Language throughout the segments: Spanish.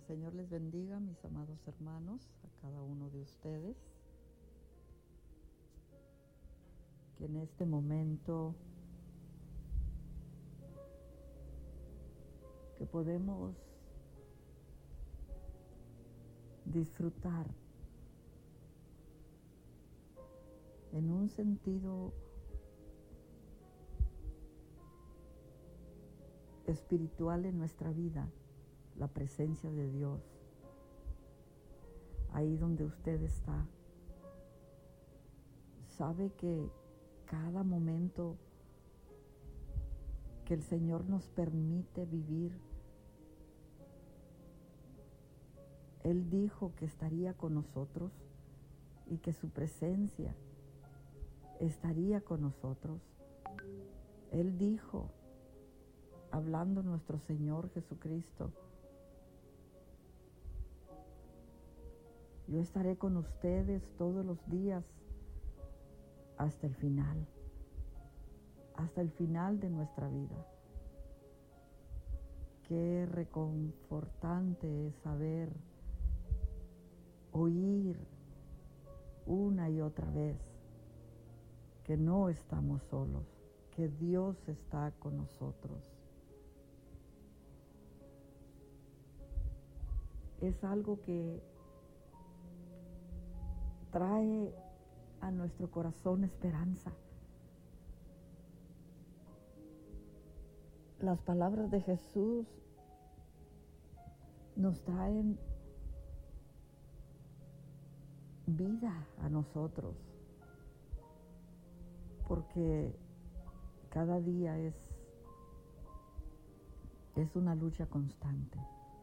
Señor les bendiga, mis amados hermanos, a cada uno de ustedes, que en este momento que podemos disfrutar en un sentido espiritual en nuestra vida, la presencia de Dios, ahí donde usted está. Sabe que cada momento que el Señor nos permite vivir, Él dijo que estaría con nosotros y que su presencia estaría con nosotros. Él dijo, hablando nuestro Señor Jesucristo, yo estaré con ustedes todos los días hasta el final de nuestra vida. Qué reconfortante es saber, oír una y otra vez que no estamos solos, que Dios está con nosotros. Es algo que trae a nuestro corazón esperanza. Las palabras de Jesús nos traen vida a nosotros, porque cada día es una lucha constante.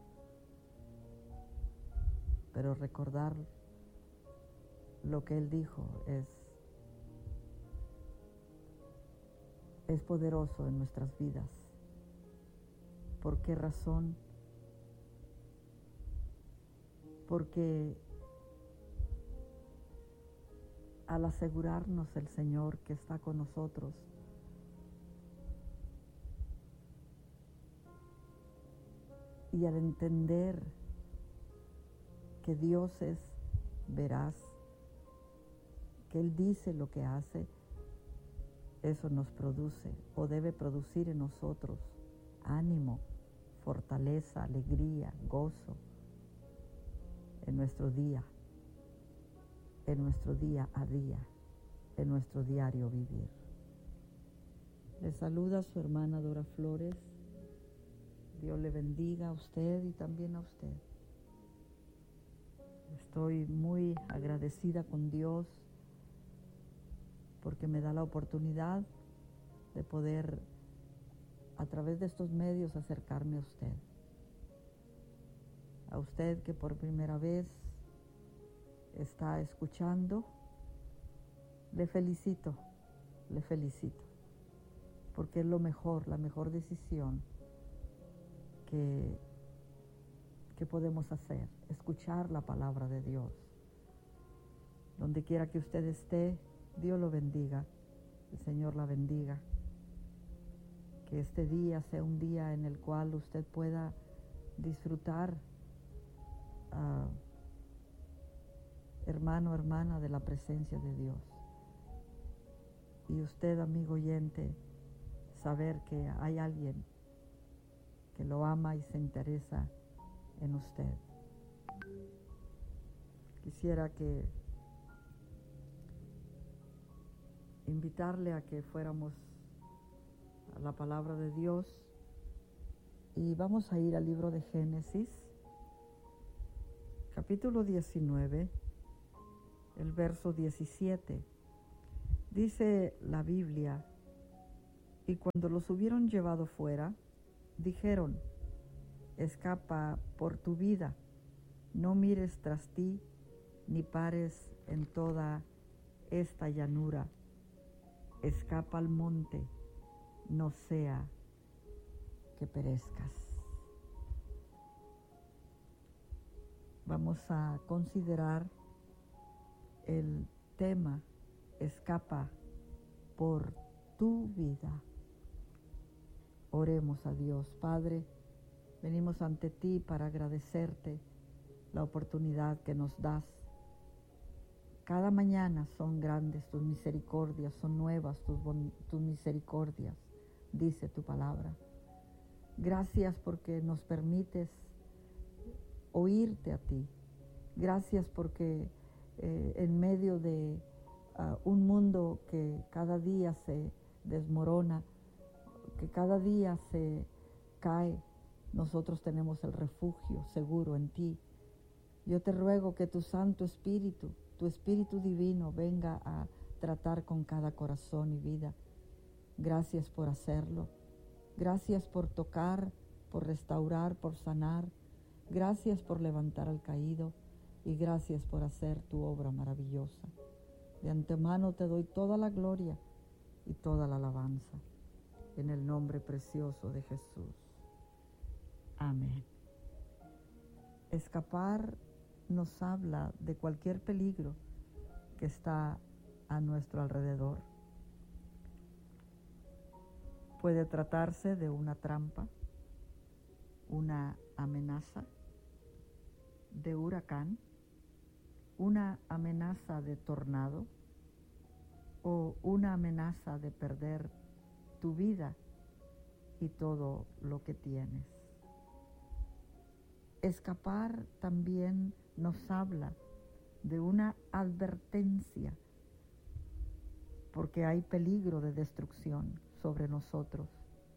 Pero recordar lo que Él dijo es poderoso en nuestras vidas. ¿Por qué razón? Porque al asegurarnos el Señor que está con nosotros, y al entender que Dios es veraz, que Él dice lo que hace, eso nos produce o debe producir en nosotros ánimo, fortaleza, alegría, gozo en nuestro día a día, en nuestro diario vivir. Le saluda su hermana Dora Flores. Dios le bendiga a usted y también a usted. Estoy muy agradecida con Dios porque me da la oportunidad de poder, a través de estos medios, acercarme a usted. A usted que por primera vez está escuchando, le felicito, porque es lo mejor, la mejor decisión que podemos hacer, escuchar la palabra de Dios. Donde quiera que usted esté, Dios lo bendiga, el Señor la bendiga. Que este día sea un día en el cual usted pueda disfrutar, hermano, hermana, de la presencia de Dios. Y usted, amigo oyente, saber que hay alguien que lo ama y se interesa en usted. Quisiera invitarle a que fuéramos a la palabra de Dios y vamos a ir al libro de Génesis, capítulo 19, el verso 17. Dice la Biblia: y cuando los hubieron llevado fuera, dijeron: escapa por tu vida, no mires tras ti, ni pares en toda esta llanura. Escapa al monte, no sea que perezcas. Vamos a considerar el tema: escapa por tu vida. Oremos a Dios. Padre, Venimos ante ti para agradecerte la oportunidad que nos das. Cada mañana son grandes tus misericordias, son nuevas tus misericordias, dice tu palabra. Gracias porque nos permites oírte a ti. Gracias porque en medio de un mundo que cada día se desmorona, que cada día se cae, nosotros tenemos el refugio seguro en ti. Yo te ruego que tu Santo Espíritu, tu Espíritu Divino, venga a tratar con cada corazón y vida. Gracias por hacerlo. Gracias por tocar, por restaurar, por sanar. Gracias por levantar al caído y gracias por hacer tu obra maravillosa. De antemano te doy toda la gloria y toda la alabanza. En el nombre precioso de Jesús. Amén. Escapar nos habla de cualquier peligro que está a nuestro alrededor. Puede tratarse de una trampa, una amenaza de huracán, una amenaza de tornado o una amenaza de perder tu vida y todo lo que tienes. Escapar también nos habla de una advertencia, porque hay peligro de destrucción sobre nosotros.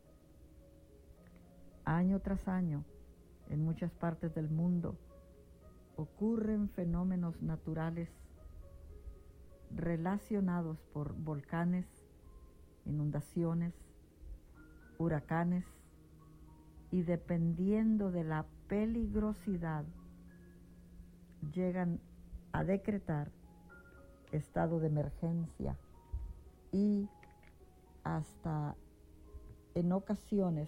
Año tras año, en muchas partes del mundo, ocurren fenómenos naturales relacionados por volcanes, inundaciones, huracanes, y dependiendo de la peligrosidad, llegan a decretar estado de emergencia y hasta en ocasiones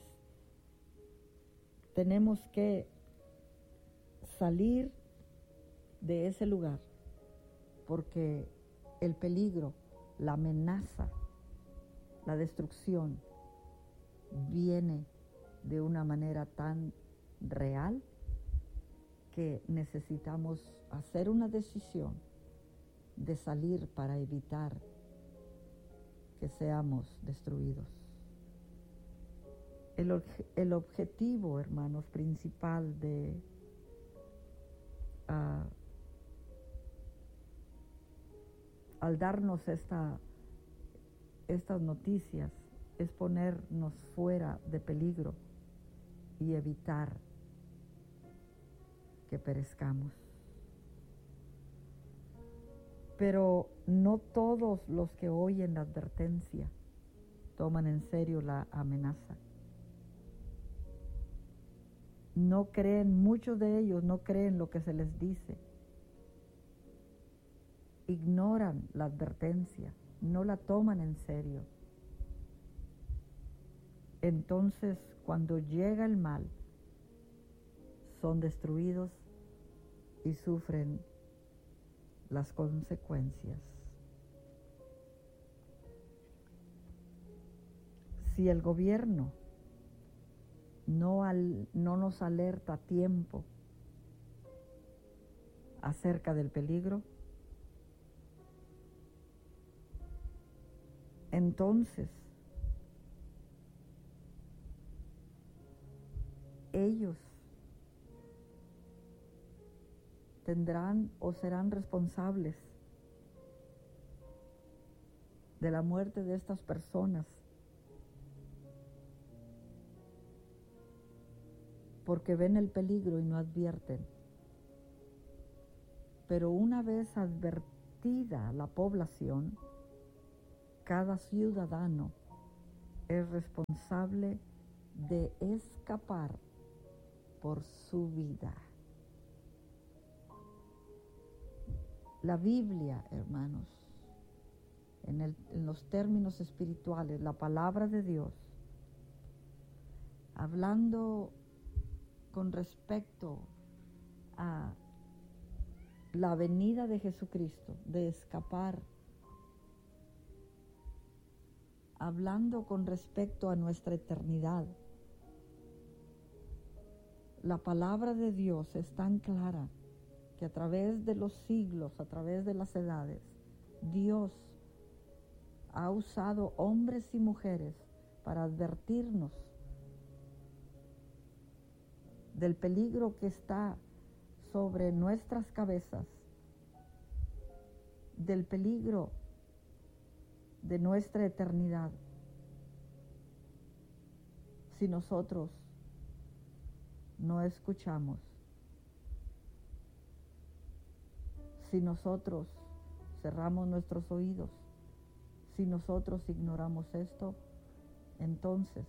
tenemos que salir de ese lugar porque el peligro, la amenaza, la destrucción viene de una manera tan real que necesitamos hacer una decisión de salir para evitar que seamos destruidos. El objetivo, hermanos, principal de al darnos estas noticias es ponernos fuera de peligro y evitar que perezcamos. Pero no todos los que oyen la advertencia toman en serio la amenaza. No creen, muchos de ellos no creen lo que se les dice. Ignoran la advertencia, no la toman en serio. Entonces, cuando llega el mal, son destruidos y sufren las consecuencias. Si el gobierno no nos alerta a tiempo acerca del peligro, entonces ellos tendrán o serán responsables de la muerte de estas personas, porque ven el peligro y no advierten. Pero una vez advertida la población, cada ciudadano es responsable de escapar por su vida. La Biblia, hermanos, en los términos espirituales, la palabra de Dios, hablando con respecto a la venida de Jesucristo, de escapar, hablando con respecto a nuestra eternidad, La palabra de Dios es tan clara que a través de los siglos, a través de las edades, Dios ha usado hombres y mujeres para advertirnos del peligro que está sobre nuestras cabezas, del peligro de nuestra eternidad, si nosotros no escuchamos, si nosotros cerramos nuestros oídos, si nosotros ignoramos esto, entonces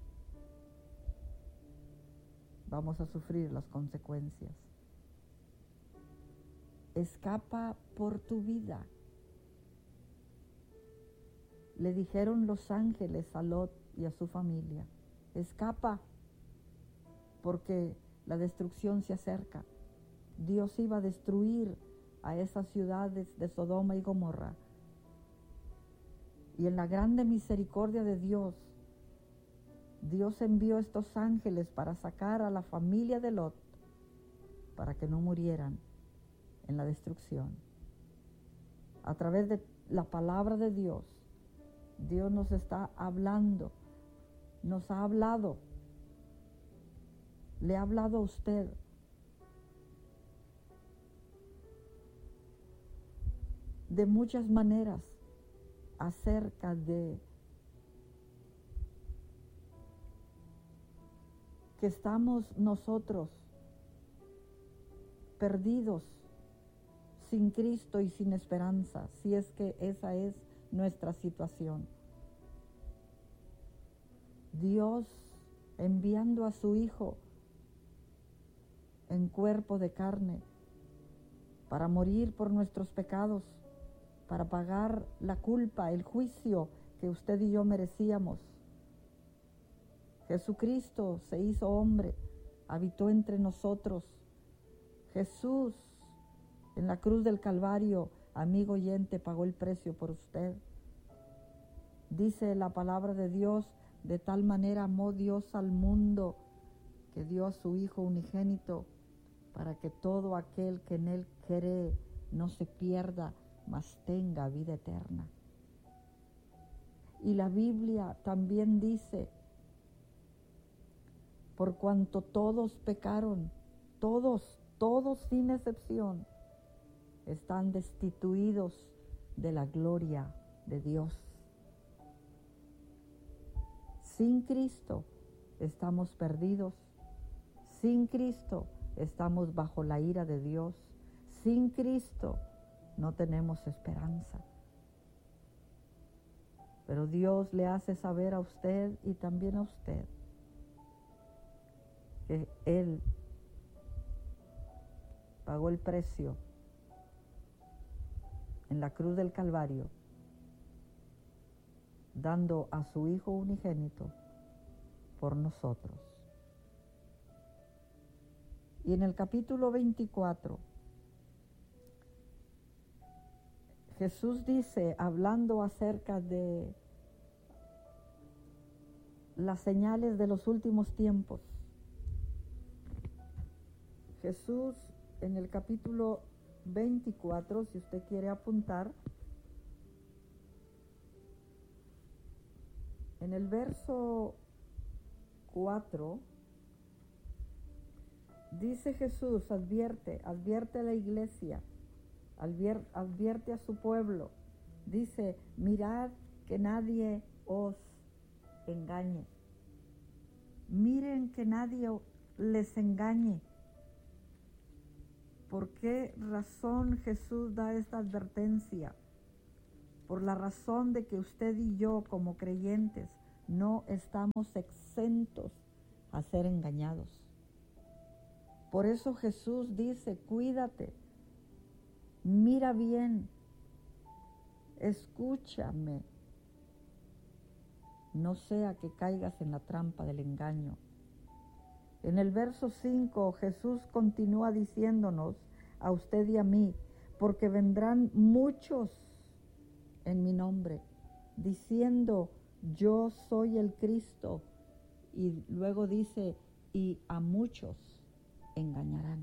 vamos a sufrir las consecuencias. Escapa por tu vida. Le dijeron los ángeles a Lot y a su familia, escapa porque la destrucción se acerca. Dios iba a destruir a esas ciudades de Sodoma y Gomorra. Y en la grande misericordia de Dios, Dios envió estos ángeles para sacar a la familia de Lot, para que no murieran en la destrucción. A través de la palabra de Dios, Dios nos está hablando, nos ha hablado, le ha hablado a usted. De muchas maneras acerca de que estamos nosotros perdidos sin Cristo y sin esperanza, si es que esa es nuestra situación. Dios enviando a su Hijo en cuerpo de carne para morir por nuestros pecados, para pagar la culpa, el juicio que usted y yo merecíamos. Jesucristo se hizo hombre, habitó entre nosotros. Jesús en la cruz del Calvario, amigo oyente, pagó el precio por usted. Dice la palabra de Dios, de tal manera amó Dios al mundo que dio a su Hijo unigénito para que todo aquel que en Él cree no se pierda, mas tenga vida eterna. Y la Biblia también dice, por cuanto todos pecaron, todos sin excepción, están destituidos de la gloria de Dios. Sin Cristo estamos perdidos, sin Cristo estamos bajo la ira de Dios, sin Cristo no tenemos esperanza. Pero Dios le hace saber a usted y también a usted que Él pagó el precio en la cruz del Calvario, dando a su Hijo unigénito por nosotros. Y en el capítulo 24, Jesús dice, hablando acerca de las señales de los últimos tiempos, Jesús en el capítulo 24, si usted quiere apuntar, en el verso 4, dice Jesús, advierte a la iglesia, advierte a su pueblo, dice, mirad que nadie os engañe, miren que nadie les engañe. ¿Por qué razón Jesús da esta advertencia? Por la razón de que usted y yo como creyentes no estamos exentos a ser engañados. Por eso Jesús dice, cuídate, mira bien, escúchame, no sea que caigas en la trampa del engaño. En el verso 5 Jesús continúa diciéndonos a usted y a mí, porque vendrán muchos en mi nombre, diciendo, yo soy el Cristo, y luego dice, y a muchos engañarán.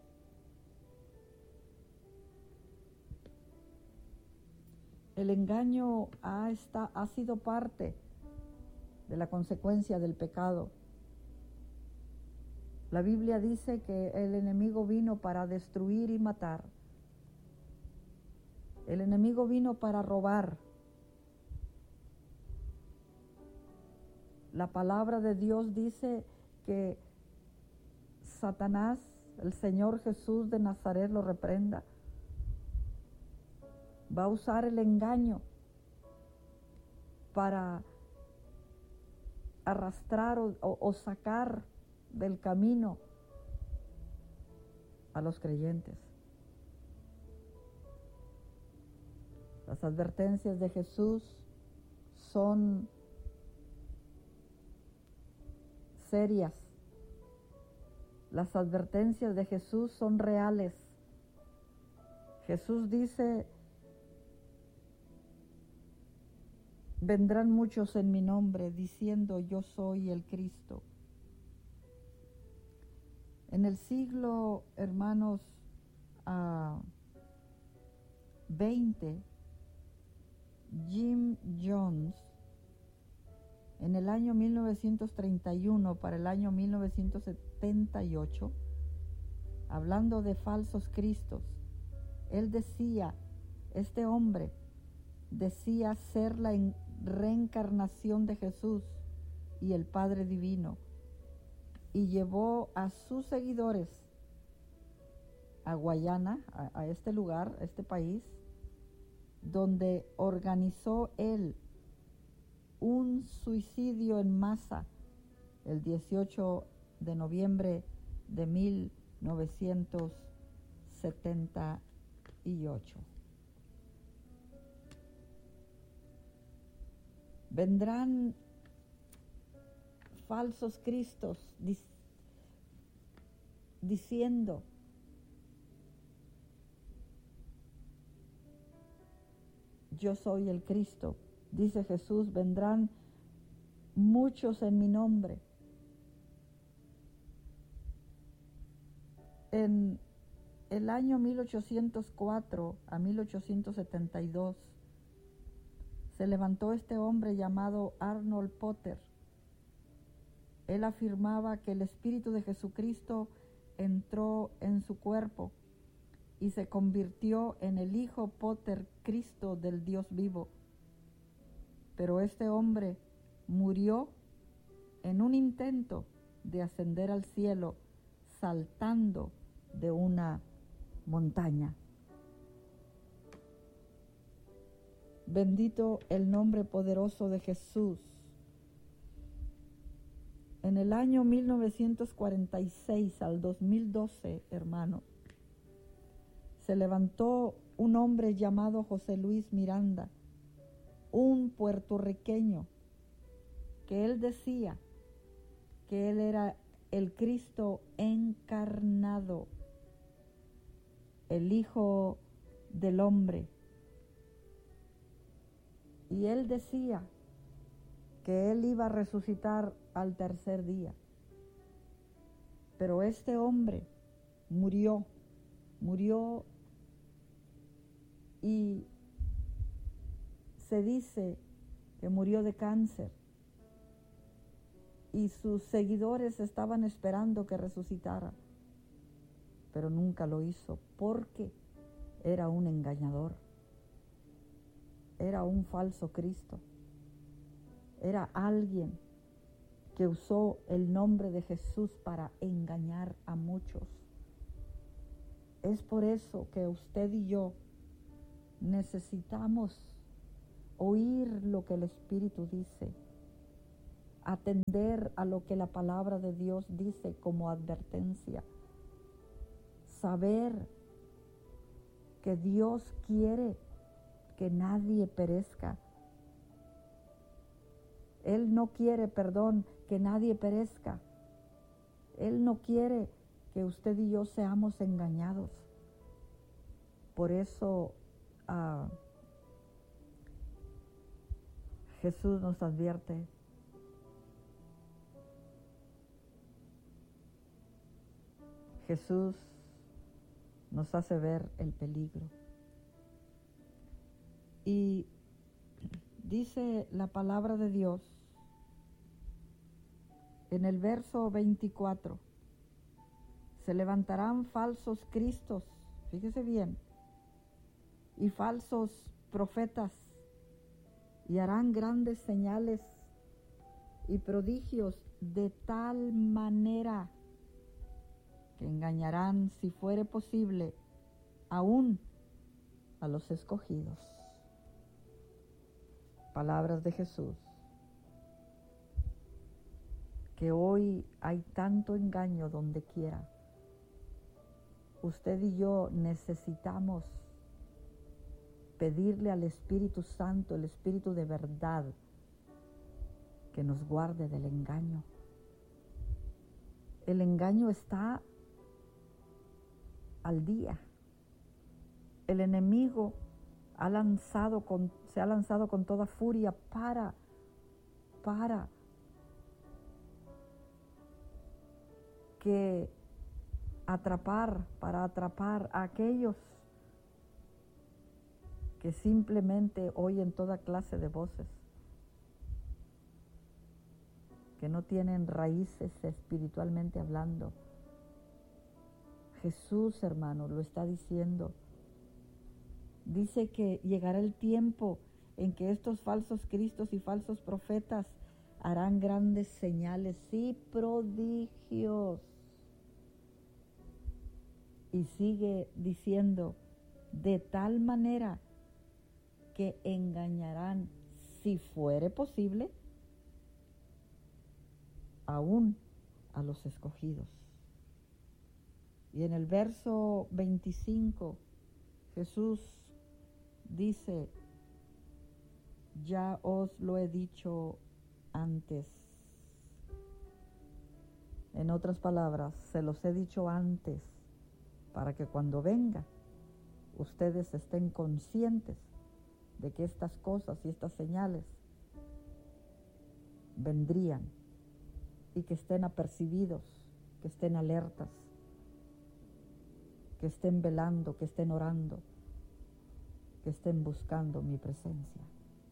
El engaño ha sido parte de la consecuencia del pecado. La Biblia dice que el enemigo vino para destruir y matar. El enemigo vino para robar. La palabra de Dios dice que Satanás, el Señor Jesús de Nazaret, lo reprenda. Va a usar el engaño para arrastrar o sacar del camino a los creyentes. Las advertencias de Jesús son serias. Las advertencias de Jesús son reales. Jesús dice: vendrán muchos en mi nombre diciendo yo soy el Cristo. En el siglo, hermanos, 20, Jim Jones, en el año 1931 para el año 1978, hablando de falsos cristos, él decía, este hombre decía ser la reencarnación de Jesús y el Padre Divino, y llevó a sus seguidores a Guayana, a este lugar, a este país, donde organizó él un suicidio en masa el 18 de noviembre de 1978. Vendrán falsos cristos diciendo yo soy el Cristo. Dice Jesús, vendrán muchos en mi nombre. En el año 1804 a 1872 se levantó este hombre llamado Arnold Potter. Él afirmaba que el Espíritu de Jesucristo entró en su cuerpo y se convirtió en el Hijo Potter Cristo del Dios vivo. Pero este hombre murió en un intento de ascender al cielo saltando de una montaña. Bendito el nombre poderoso de Jesús. En el año 1946 al 2012, hermano, se levantó un hombre llamado José Luis Miranda, un puertorriqueño, que él decía que él era el Cristo encarnado, el Hijo del Hombre. Y él decía que él iba a resucitar al tercer día. Pero este hombre murió y se dice que murió de cáncer. Y sus seguidores estaban esperando que resucitara, pero nunca lo hizo porque era un engañador, era un falso Cristo, era alguien que usó el nombre de Jesús para engañar a muchos. Es por eso que usted y yo necesitamos oír lo que el Espíritu dice, atender a lo que la palabra de Dios dice como advertencia, saber que Dios quiere que nadie perezca. Él no quiere, que nadie perezca. Él no quiere que usted y yo seamos engañados. Por eso Jesús nos advierte: Jesús nos hace ver el peligro. Y dice la palabra de Dios en el verso 24, se levantarán falsos cristos, fíjese bien, y falsos profetas, y harán grandes señales y prodigios de tal manera que engañarán, si fuere posible, aún a los escogidos. Palabras de Jesús. Que hoy hay tanto engaño donde quiera. Usted y yo necesitamos pedirle al Espíritu Santo, el Espíritu de verdad, que nos guarde del engaño. El engaño está al día. El enemigo se ha lanzado con toda furia para atrapar a aquellos que simplemente oyen toda clase de voces, que no tienen raíces espiritualmente hablando. Jesús, hermano, lo está diciendo. Dice que llegará el tiempo en que estos falsos cristos y falsos profetas harán grandes señales y prodigios. Y sigue diciendo, de tal manera que engañarán, si fuere posible, aún a los escogidos. Y en el verso 25, Jesús dice, ya os lo he dicho antes. En otras palabras, se los he dicho antes, para que cuando venga, ustedes estén conscientes de que estas cosas y estas señales vendrían, y que estén apercibidos, que estén alertas, que estén velando, que estén orando, que estén buscando mi presencia.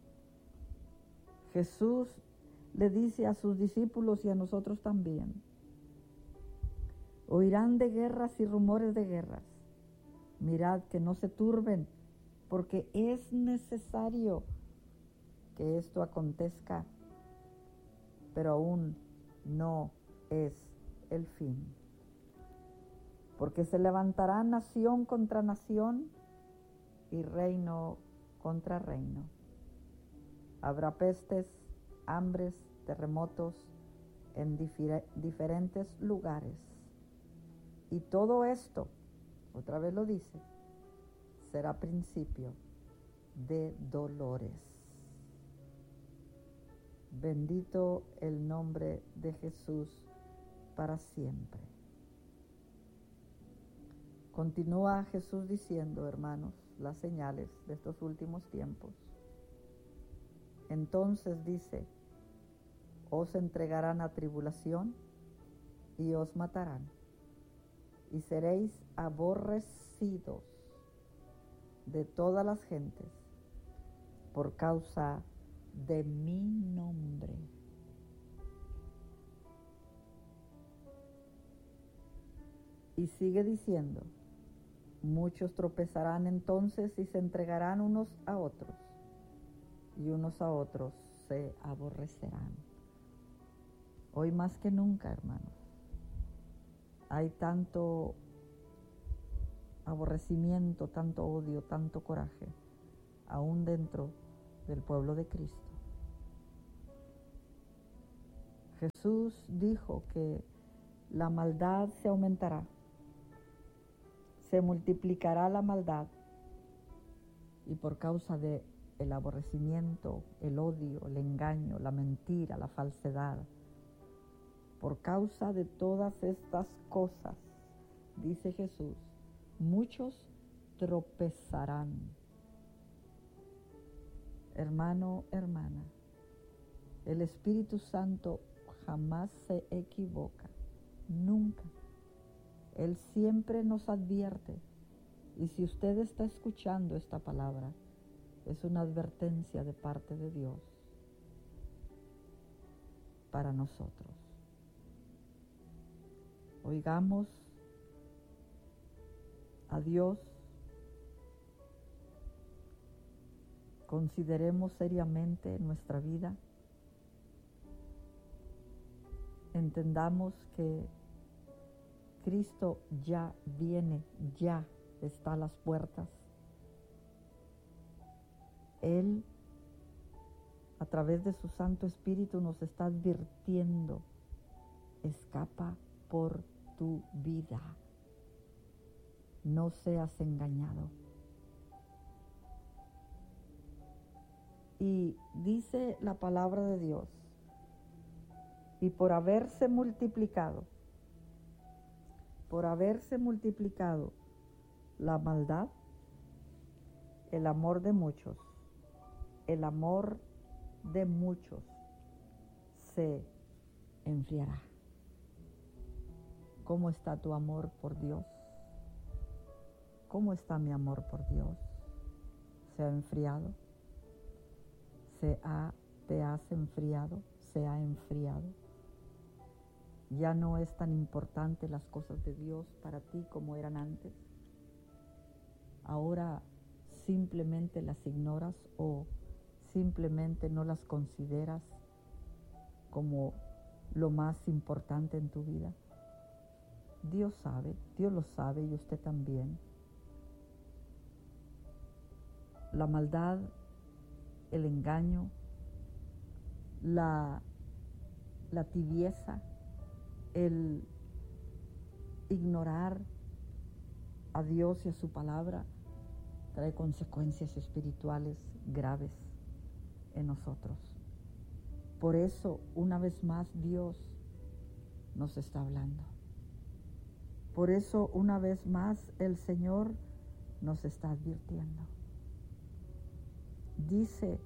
Jesús le dice a sus discípulos y a nosotros también, oirán de guerras y rumores de guerras. Mirad que no se turben, porque es necesario que esto acontezca, pero aún no es el fin. Porque se levantará nación contra nación y reino contra reino. Habrá pestes, hambres, terremotos en diferentes lugares. Y todo esto, otra vez lo dice, será principio de dolores. Bendito el nombre de Jesús para siempre. Continúa Jesús diciendo, hermanos, las señales de estos últimos tiempos. Entonces dice, os entregarán a tribulación y os matarán, y seréis aborrecidos de todas las gentes por causa de mi nombre. Y sigue diciendo, muchos tropezarán entonces y se entregarán unos a otros, y unos a otros se aborrecerán. Hoy más que nunca, hermanos, hay tanto aborrecimiento, tanto odio, tanto coraje, aún dentro del pueblo de Cristo. Jesús dijo que la maldad se aumentará, se multiplicará la maldad, y por causa de el aborrecimiento, el odio, el engaño, la mentira, la falsedad, por causa de todas estas cosas, dice Jesús, muchos tropezarán. Hermano, hermana, el Espíritu Santo jamás se equivoca, nunca. Él siempre nos advierte. Y si usted está escuchando esta palabra, es una advertencia de parte de Dios para nosotros. Oigamos a Dios, consideremos seriamente nuestra vida, entendamos que Cristo ya viene, ya está a las puertas. Él, a través de su Santo Espíritu, nos está advirtiendo: escapa por tu vida, no seas engañado. Y dice la palabra de Dios: y por haberse multiplicado la maldad, el amor de muchos se enfriará. ¿Cómo está tu amor por Dios? ¿Cómo está mi amor por Dios? ¿Se ha enfriado? ¿Te has enfriado? ¿Se ha enfriado? ¿Ya no es tan importante las cosas de Dios para ti como eran antes? ¿Ahora simplemente las ignoras o simplemente no las consideras como lo más importante en tu vida? Dios sabe, Dios lo sabe, y usted también. La maldad, el engaño, la tibieza, el ignorar a Dios y a su palabra trae consecuencias espirituales graves en nosotros. Por eso, una vez más, Dios nos está hablando. Por eso, una vez más, el Señor nos está advirtiendo. Dice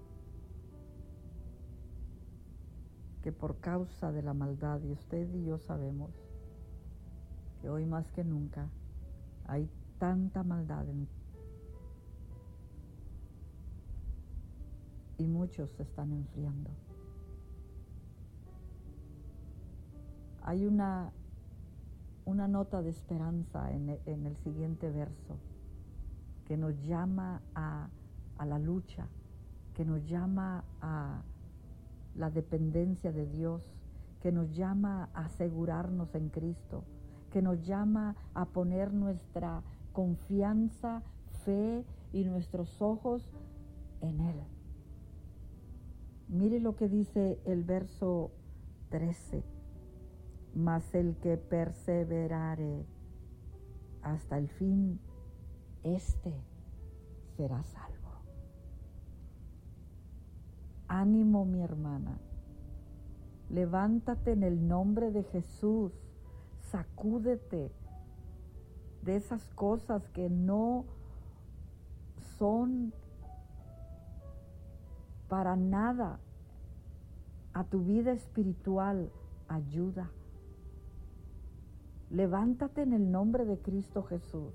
que por causa de la maldad, y usted y yo sabemos que hoy más que nunca hay tanta maldad y muchos se están enfriando. Hay una nota de esperanza en el siguiente verso que nos llama a la lucha, que nos llama a la dependencia de Dios, que nos llama a asegurarnos en Cristo, que nos llama a poner nuestra confianza, fe y nuestros ojos en Él. Mire lo que dice el verso 13: mas el que perseverare hasta el fin, éste será salvo. Ánimo, mi hermana, levántate en el nombre de Jesús, sacúdete de esas cosas que no son para nada a tu vida espiritual ayuda. Levántate en el nombre de Cristo Jesús.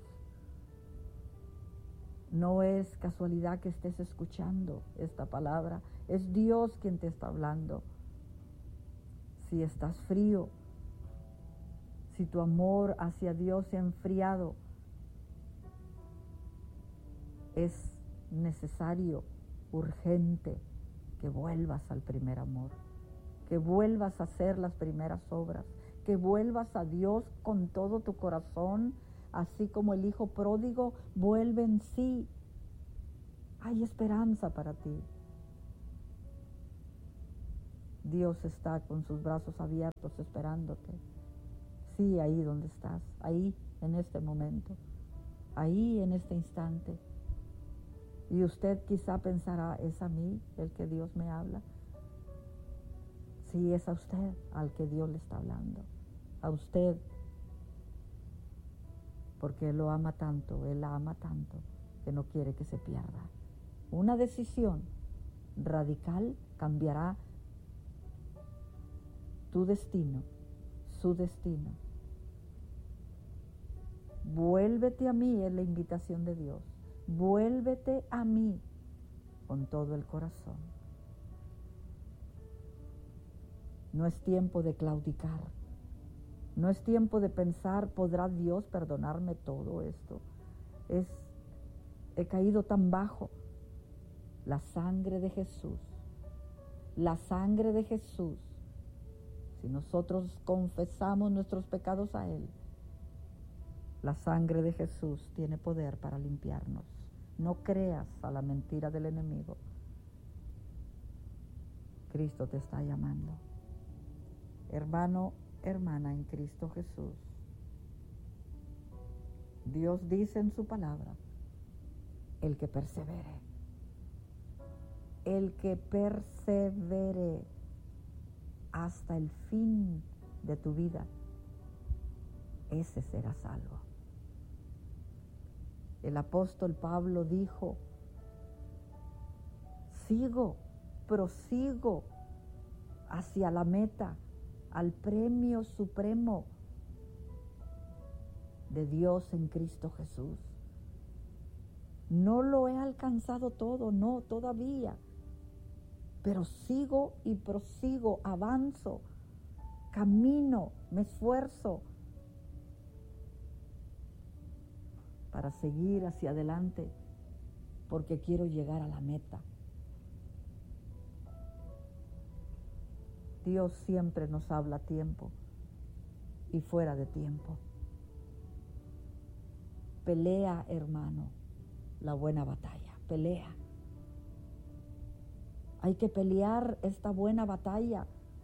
No es casualidad que estés escuchando esta palabra, es Dios quien te está hablando. Si estás frío, si tu amor hacia Dios se ha enfriado, es necesario, urgente, que vuelvas al primer amor, que vuelvas a hacer las primeras obras, que vuelvas a Dios con todo tu corazón, así como el hijo pródigo vuelve en sí. Hay esperanza para ti. Dios está con sus brazos abiertos esperándote. Sí, ahí donde estás, ahí en este momento, ahí en este instante. Y usted quizá pensará: ¿es a mí el que Dios me habla? Sí, es a usted al que Dios le está hablando. A usted, porque Él lo ama tanto, Él la ama tanto, que no quiere que se pierda. Una decisión radical cambiará tu destino, su destino. Vuélvete a mí, es la invitación de Dios. Vuélvete a mí con todo el corazón. No es tiempo de claudicar. No es tiempo de pensar, ¿podrá Dios perdonarme todo esto? He caído tan bajo. La sangre de Jesús. La sangre de Jesús. Si nosotros confesamos nuestros pecados a Él, la sangre de Jesús tiene poder para limpiarnos. No creas a la mentira del enemigo. Cristo te está llamando. Hermano, hermana en Cristo Jesús. Dios dice en su palabra, el que persevere hasta el fin de tu vida, ese será salvo. El apóstol Pablo dijo, prosigo hacia la meta, al premio supremo de Dios en Cristo Jesús. No lo he alcanzado todo, no, todavía, pero sigo y prosigo, avanzo, camino, me esfuerzo para seguir hacia adelante, porque quiero llegar a la meta. Dios siempre nos habla a tiempo y fuera de tiempo. Pelea, hermano, la buena batalla, pelea. Hay que pelear esta buena batalla.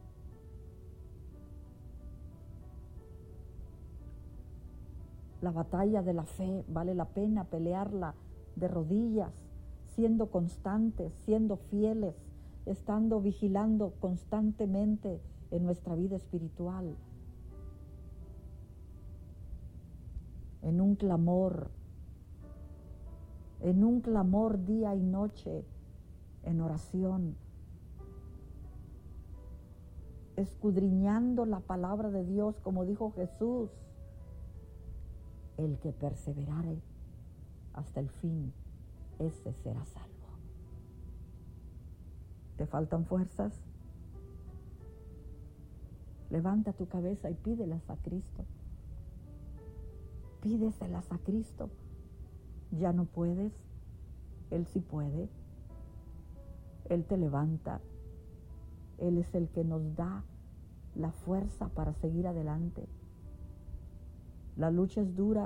La batalla de la fe vale la pena pelearla de rodillas, siendo constantes, siendo fieles, estando vigilando constantemente en nuestra vida espiritual, en un clamor día y noche, en oración, escudriñando la palabra de Dios, como dijo Jesús, el que perseverare hasta el fin, ese será salvo. ¿Te faltan fuerzas? Levanta tu cabeza y pídelas a Cristo. Pídeselas a Cristo. Ya no puedes, Él sí puede. Él te levanta. Él es el que nos da la fuerza para seguir adelante. La lucha es dura.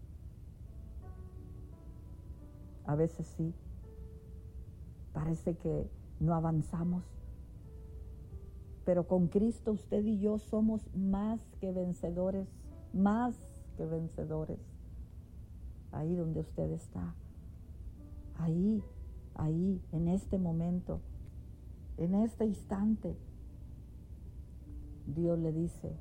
A veces sí. Parece que no avanzamos. Pero con Cristo usted y yo somos más que vencedores. Más que vencedores. Ahí donde usted está. Ahí, en este momento. En este instante. Dios le dice,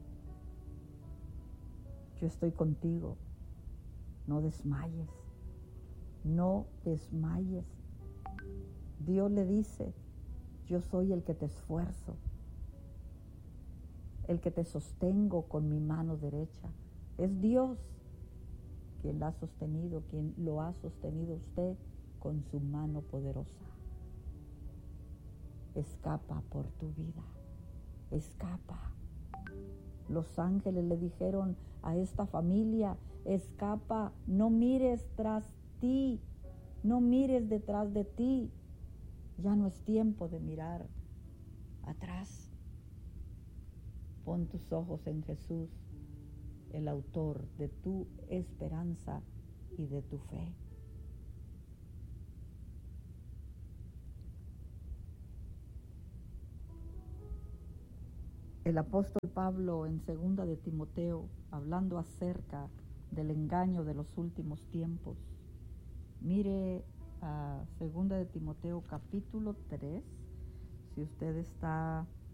yo estoy contigo, no desmayes, no desmayes. Dios le dice, yo soy el que te esfuerzo, el que te sostengo con mi mano derecha. Es Dios quien la ha sostenido, quien lo ha sostenido usted con su mano poderosa. Escapa por tu vida, escapa. Los ángeles le dijeron a esta familia, escapa, no mires tras ti, no mires detrás de ti. Ya no es tiempo de mirar atrás. Pon tus ojos en Jesús, el autor de tu esperanza y de tu fe. El apóstol Pablo en 2 de Timoteo, hablando acerca del engaño de los últimos tiempos, mire a 2 de Timoteo capítulo 3, si usted está